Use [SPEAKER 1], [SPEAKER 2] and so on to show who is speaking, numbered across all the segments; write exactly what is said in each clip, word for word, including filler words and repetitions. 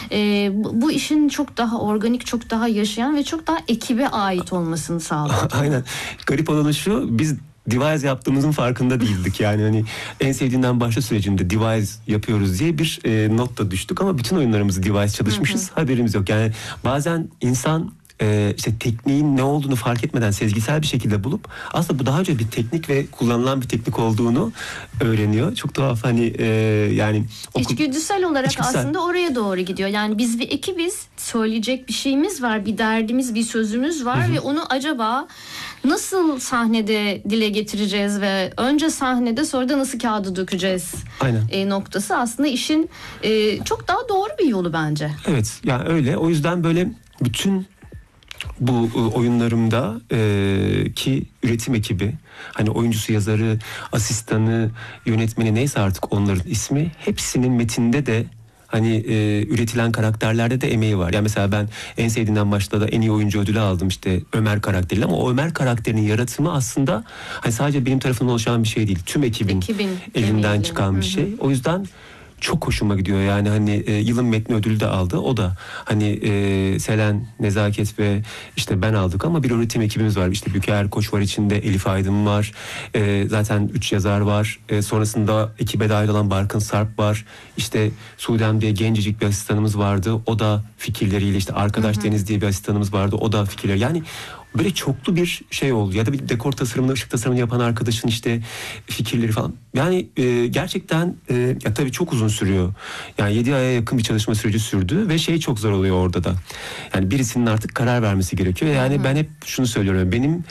[SPEAKER 1] e, bu, bu işin çok daha organik, çok daha yaşayan ve çok daha ekibe ait olmasını sağladı.
[SPEAKER 2] Aynen. Garip olanı şu, biz Device yaptığımızın farkında değildik. Yani hani en sevdiğinden başla sürecinde Device yapıyoruz diye bir e, not da düştük ama bütün oyunlarımızı Device çalışmışız. Hı hı. Haberimiz yok. Yani bazen insan e, işte tekniğin ne olduğunu fark etmeden sezgisel bir şekilde bulup aslında bu daha önce bir teknik ve kullanılan bir teknik olduğunu öğreniyor. Çok tuhaf hani e, yani
[SPEAKER 1] okul... İçgüdüsel olarak
[SPEAKER 2] İçgüdüsel.
[SPEAKER 1] Aslında oraya doğru gidiyor. Yani biz bir ekibiz, söyleyecek bir şeyimiz var, bir derdimiz, bir sözümüz var. Hı hı. Ve onu acaba nasıl sahnede dile getireceğiz ve önce sahnede sonra da nasıl kağıda dökeceğiz e, noktası aslında işin e, çok daha doğru bir yolu bence.
[SPEAKER 2] Evet yani öyle, o yüzden böyle bütün bu oyunlarımda e, ki üretim ekibi, hani oyuncusu, yazarı, asistanı, yönetmeni neyse artık onların ismi, hepsinin metinde de hani e, üretilen karakterlerde de emeği var. Yani mesela ben en sevdiğimden başta da en iyi oyuncu ödülü aldım işte Ömer karakteriyle, ama o Ömer karakterinin yaratımı aslında hani sadece benim tarafımdan oluşan bir şey değil. Tüm ekibin, ekibin elinden emeği. çıkan bir Hı-hı. şey. O yüzden çok hoşuma gidiyor yani hani e, yılın metni ödülü de aldı. O da hani e, Selen, Nezaket ve işte ben aldık ama bir üretim ekibimiz var. İşte Büker Koç var içinde, Elif Aydın var. E, zaten üç yazar var. E, sonrasında ekibe dahil olan Barkın Sarp var. İşte Suudem diye gencecik bir asistanımız vardı. O da fikirleriyle, işte Arkadaş Hı-hı. Deniz diye bir asistanımız vardı. O da fikirleri. Yani böyle çoklu bir şey oldu. Ya da bir dekor tasarımını, ışık tasarımını yapan arkadaşın işte fikirleri falan. Yani e, gerçekten e, ya tabii çok uzun sürüyor. Yani yedi aya yakın bir çalışma süreci sürdü ve şey çok zor oluyor orada da. Yani birisinin artık karar vermesi gerekiyor. Yani Hı-hı. ben hep şunu söylüyorum. Benim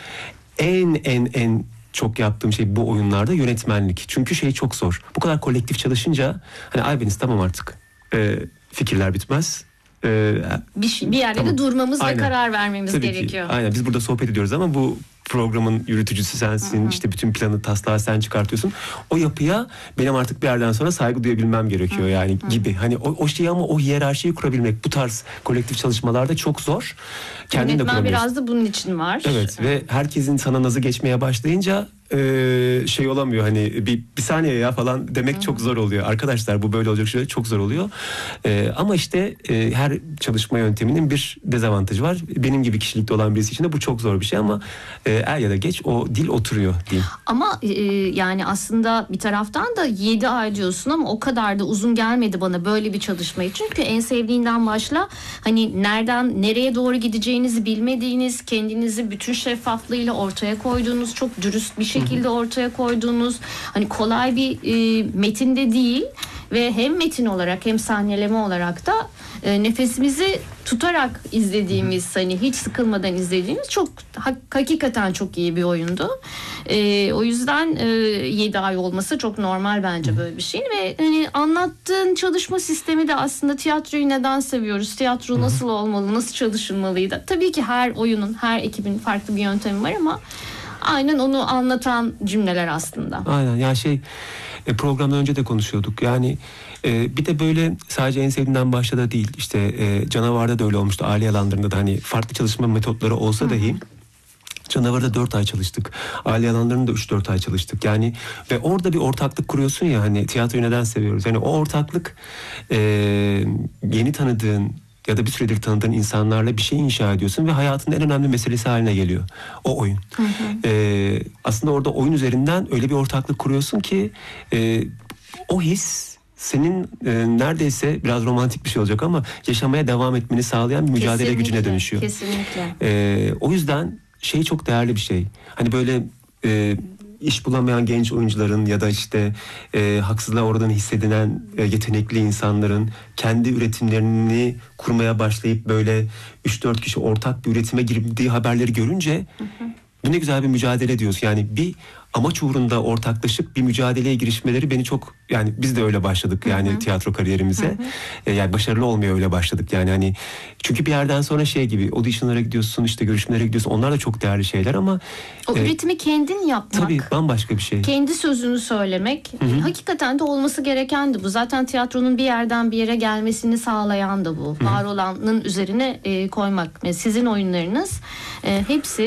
[SPEAKER 2] en en en çok yaptığım şey bu oyunlarda yönetmenlik. Çünkü şey çok zor. Bu kadar kolektif çalışınca hani Aybeniz tamam artık e, fikirler bitmez. Ee,
[SPEAKER 1] bir, şey, bir yerde tamam. de durmamız Aynen. ve karar vermemiz
[SPEAKER 2] Tabii
[SPEAKER 1] gerekiyor.
[SPEAKER 2] Ki. Aynen, biz burada sohbet ediyoruz ama bu programın yürütücüsü sensin. Hı-hı. İşte bütün planı, taslağı sen çıkartıyorsun. O yapıya benim artık bir yerden sonra saygı duyabilmem gerekiyor. Hı-hı. yani Hı-hı. gibi. Hani o, o şeyi ama o hiyerarşiyi kurabilmek bu tarz kolektif çalışmalarda çok zor.
[SPEAKER 1] Kendin Yönetmen de kuramıyorsun. Biraz da bunun için var.
[SPEAKER 2] Evet Hı-hı. ve herkesin sana nazı geçmeye başlayınca Ee, şey olamıyor hani bir, bir saniye ya falan demek Hı-hı. çok zor oluyor. Arkadaşlar bu böyle olacak, şöyle çok zor oluyor. Ee, ama işte e, her çalışma yönteminin bir dezavantajı var. Benim gibi kişilikte olan birisi için de bu çok zor bir şey ama e, er ya da geç o dil oturuyor diyeyim.
[SPEAKER 1] Ama e, yani aslında bir taraftan da yedi ay diyorsun ama o kadar da uzun gelmedi bana böyle bir çalışmayı. Çünkü en sevdiğinden başla hani nereden nereye doğru gideceğinizi bilmediğiniz, kendinizi bütün şeffaflığıyla ortaya koyduğunuz, çok dürüst bir şey şekilde ortaya koyduğunuz hani kolay bir e, metinde değil ve hem metin olarak hem sahneleme olarak da e, nefesimizi tutarak izlediğimiz, hani hiç sıkılmadan izlediğimiz çok ha, hakikaten çok iyi bir oyundu. E, o yüzden e, yedi ay olması çok normal bence böyle bir şey ve hani anlattığın çalışma sistemi de aslında tiyatroyu neden seviyoruz? Tiyatro nasıl olmalı? Nasıl çalışılmalıydı? Tabii ki her oyunun, her ekibin farklı bir yöntemi var ama aynen onu anlatan cümleler aslında.
[SPEAKER 2] Aynen ya şey e, programdan önce de konuşuyorduk. Yani e, bir de böyle sadece en sevdiğimden başta da değil. İşte e, Canavar'da da öyle olmuştu. Aile yalanlarında da hani farklı çalışma metotları olsa Hı-hı. dahi Canavar'da dört ay çalıştık. Aile yalanlarında üç dört ay çalıştık. Yani ve orada bir ortaklık kuruyorsun ya hani tiyatroyu neden seviyoruz? Yani o ortaklık e, yeni tanıdığın ya da bir süredir tanıdığın insanlarla bir şey inşa ediyorsun ve hayatın en önemli meselesi haline geliyor o oyun. Hı hı. Ee, aslında orada oyun üzerinden öyle bir ortaklık kuruyorsun ki e, o his senin e, neredeyse biraz romantik bir şey olacak ama yaşamaya devam etmeni sağlayan bir mücadele kesinlikle, gücüne dönüşüyor.
[SPEAKER 1] Kesinlikle.
[SPEAKER 2] Ee, o yüzden şey çok değerli bir şey. Hani böyle e, iş bulamayan genç oyuncuların ya da işte e, haksızlığa uğradığını hissedilen e, yetenekli insanların kendi üretimlerini kurmaya başlayıp böyle üç dört kişi ortak bir üretime girdiği haberleri görünce hı hı. bu ne güzel bir mücadele diyoruz. Yani bir amaç uğrunda ortaklaşıp bir mücadeleye girişmeleri beni çok, yani biz de öyle başladık yani hı hı. tiyatro kariyerimize. Hı hı. Yani başarılı olmaya öyle başladık yani hani çünkü bir yerden sonra şey gibi auditionlara gidiyorsun, işte görüşmelere gidiyorsun, onlar da çok değerli şeyler ama
[SPEAKER 1] o e, üretimi kendin yapmak.
[SPEAKER 2] Tabii bambaşka bir şey.
[SPEAKER 1] Kendi sözünü söylemek hı hı. hakikaten de olması gereken de bu. Zaten tiyatronun bir yerden bir yere gelmesini sağlayan da bu. Hı hı. Var olanın üzerine e, koymak. Yani sizin oyunlarınız e, hepsi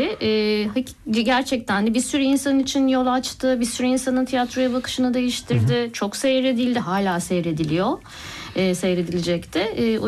[SPEAKER 1] e, gerçekten de bir sürü insan için yol açtı. Bir sürü insanın tiyatroya bakışını değiştirdi. Hı hı. Çok seyredildi. Hala seyrediliyor. E, seyredilecekti. E, o